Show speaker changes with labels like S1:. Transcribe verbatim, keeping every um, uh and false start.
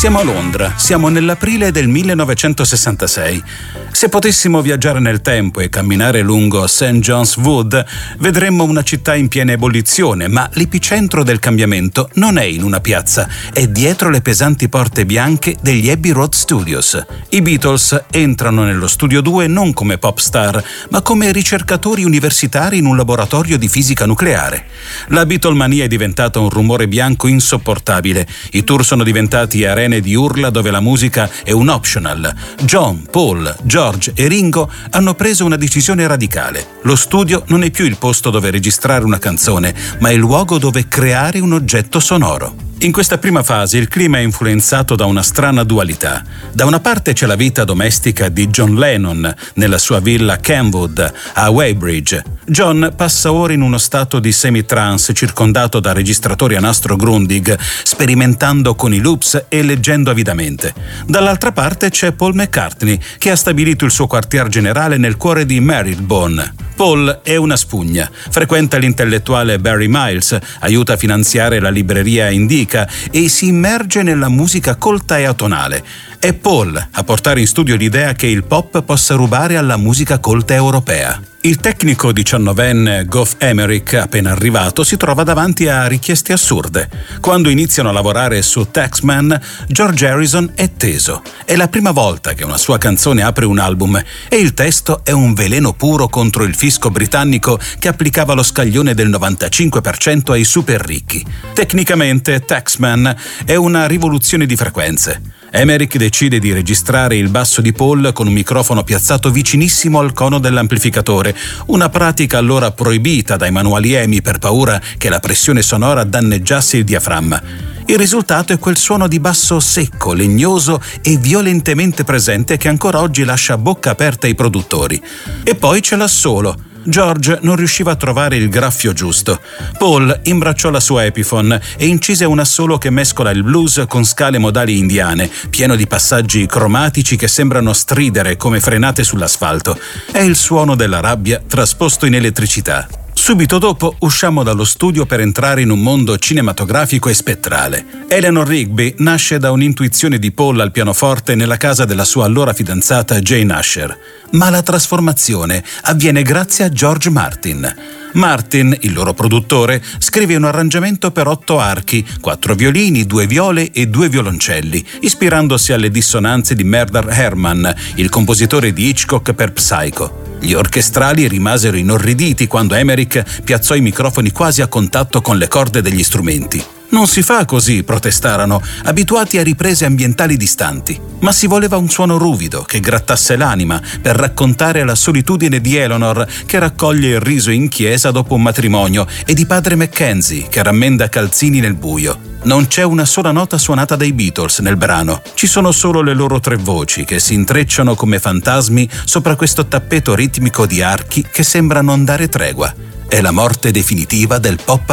S1: Siamo a Londra, siamo nell'aprile del millenovecentosessantasei. Se potessimo viaggiare nel tempo e camminare lungo Saint John's Wood, vedremmo una città in piena ebollizione, ma l'epicentro del cambiamento non è in una piazza, è dietro le pesanti porte bianche degli Abbey Road Studios. I Beatles entrano nello studio due non come pop star, ma come ricercatori universitari in un laboratorio di fisica nucleare. La Beatlemania è diventata un rumore bianco insopportabile. I tour sono diventati arene di urla dove la musica è un optional. John, Paul, George e Ringo hanno preso una decisione radicale. Lo studio non è più il posto dove registrare una canzone, ma il luogo dove creare un oggetto sonoro. In questa prima fase il clima è influenzato da una strana dualità. Da una parte c'è la vita domestica di John Lennon nella sua villa Kenwood a Weybridge. John passa ore in uno stato di semi-trance circondato da registratori a nastro Grundig, sperimentando con i loops e leggendo avidamente. Dall'altra parte c'è Paul McCartney, che ha stabilito il suo quartier generale nel cuore di Marylebone. Paul è una spugna, frequenta l'intellettuale Barry Miles, aiuta a finanziare la libreria Indica e si immerge nella musica colta e atonale. È Paul a portare in studio l'idea che il pop possa rubare alla musica colta europea. Il tecnico diciannovenne Geoff Emerick, appena arrivato, si trova davanti a richieste assurde. Quando iniziano a lavorare su Taxman, George Harrison è teso. È la prima volta che una sua canzone apre un album e il testo è un veleno puro contro il fisco britannico che applicava lo scaglione del novantacinque per cento ai super ricchi. Tecnicamente, Taxman è una rivoluzione di frequenze. Emerick decide di registrare il basso di Paul con un microfono piazzato vicinissimo al cono dell'amplificatore, una pratica allora proibita dai manuali EMI per paura che la pressione sonora danneggiasse il diaframma. Il risultato è quel suono di basso secco, legnoso e violentemente presente che ancora oggi lascia a bocca aperta i produttori. E poi c'è l'assolo. George non riusciva a trovare il graffio giusto. Paul imbracciò la sua Epiphone e incise un assolo che mescola il blues con scale modali indiane, pieno di passaggi cromatici che sembrano stridere come frenate sull'asfalto. È il suono della rabbia trasposto in elettricità. Subito dopo usciamo dallo studio per entrare in un mondo cinematografico e spettrale. Eleanor Rigby nasce da un'intuizione di Paul al pianoforte nella casa della sua allora fidanzata Jane Asher. Ma la trasformazione avviene grazie a George Martin. Martin, il loro produttore, scrive un arrangiamento per otto archi, quattro violini, due viole e due violoncelli, ispirandosi alle dissonanze di Bernard Herrmann, il compositore di Hitchcock per Psycho. Gli orchestrali rimasero inorriditi quando Emerick piazzò i microfoni quasi a contatto con le corde degli strumenti. Non si fa così, protestarono, abituati a riprese ambientali distanti. Ma si voleva un suono ruvido, che grattasse l'anima, per raccontare la solitudine di Eleanor, che raccoglie il riso in chiesa dopo un matrimonio, e di padre Mackenzie, che rammenda calzini nel buio. Non c'è una sola nota suonata dai Beatles nel brano. Ci sono solo le loro tre voci, che si intrecciano come fantasmi sopra questo tappeto ritmico di archi che sembra non dare tregua. È la morte definitiva del pop